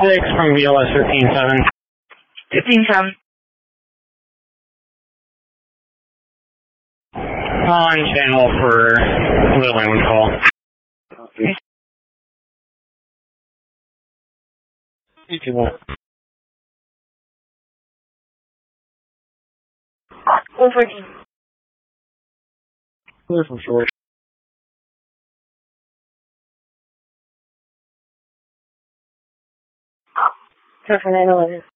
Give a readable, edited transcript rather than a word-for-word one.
6 from VLS 15-7. 15-7. On channel for Little Island call. Over. Clear from short. Clear for 911.